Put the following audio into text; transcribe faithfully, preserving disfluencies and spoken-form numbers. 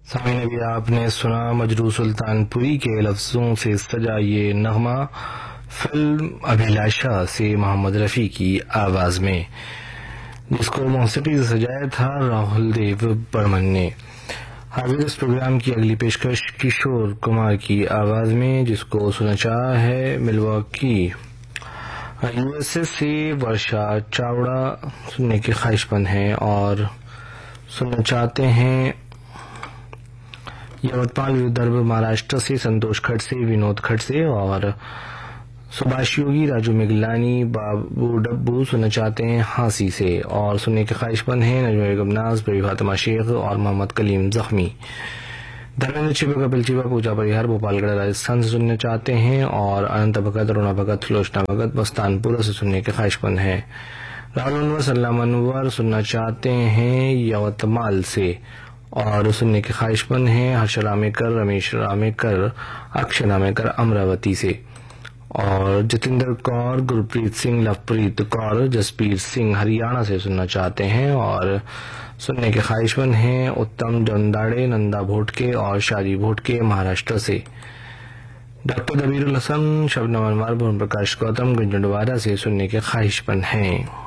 सामने अभी आपने सुना मजरू सुल्तानपुरी के लफ्जों से सजा ये नगमा फिल्म अभिलाषा से मोहम्मद रफ़ी की आवाज में, जिसको मौसीकी से सजाया था राहुल देव बर्मन ने। हाजिर इस प्रोग्राम की अगली पेशकश किशोर कुमार की आवाज में, जिसको सुना चाहा है मिल्वॉकी यूएसए से वर्षा चावड़ा। सुनने की ख्वाहिशमंद है और सुनना चाहते हैं यवतमाल विदर्भ महाराष्ट्र से संतोष खड़से, विनोद खड़से और सुभाष योगी, राजू मिगलानी, बाबू डब्बू सुनना चाहते हैं हांसी से और सुनने के ख्वाहिशमंद हैं नजमा बेगम नाज, बेबी फातिमा शेख और मोहम्मद कलीम जख्मी। धर्मेंद्र चिपा, कपिल चिपा, पूजा परिहार, भोपालगढ़ राजस्थान से सुनना चाहते हैं और अनंत भगत, अरुणा भगत, लोचना भगत मस्तानपुरा से सुनने के ख्वाहिशमंद हैं। राहुल अनवर, सलाम अनवर सुनना चाहते हैं यवतमाल से और सुनने के ख्वाहिशमंद हैं हर्ष रामेकर, रमेश रामेकर, अक्षय रामेकर अमरावती से और जतिंदर कौर, गुरप्रीत सिंह, लवप्रीत कौर, जसबीर सिंह हरियाणा से सुनना चाहते हैं और सुनने के ख्वाहिशमंद हैं उत्तम जंदाड़े, नंदा भोटके और शादी भोटके महाराष्ट्र से। डॉक्टर दबीरुल हसन, शबनम अनवर, भुवन प्रकाश गौतम, गुंजनवाड़ा से सुनने के ख्वाहिशमंद हैं।